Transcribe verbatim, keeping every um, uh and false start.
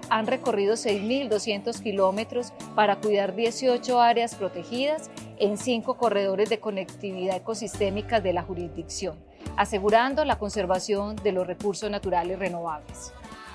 han recorrido seis mil doscientos kilómetros para cuidar dieciocho áreas protegidas en cinco corredores de conectividad ecosistémica de la jurisdicción, asegurando la conservación de los recursos naturales renovables.